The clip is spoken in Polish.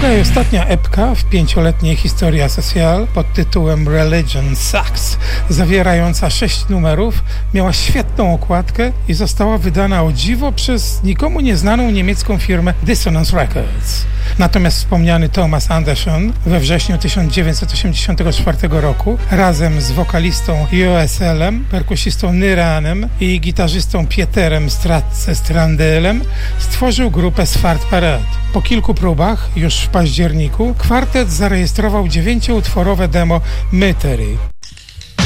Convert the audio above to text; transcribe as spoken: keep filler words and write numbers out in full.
Druga i ostatnia epka w pięcioletniej historii Asocial pod tytułem Religion Sucks, zawierająca sześć numerów, miała świetną okładkę i została wydana o dziwo przez nikomu nieznaną niemiecką firmę Dissonance Records. Natomiast wspomniany Thomas Anderson we wrześniu tysiąc dziewięćset osiemdziesiątego czwartego roku razem z wokalistą U S L-em, perkusistą Nyranem i gitarzystą Pieterem Stratze Strandelem stworzył grupę Svart Parade. Po kilku próbach, już w październiku, kwartet zarejestrował dziewięcioutworowe demo Mystery.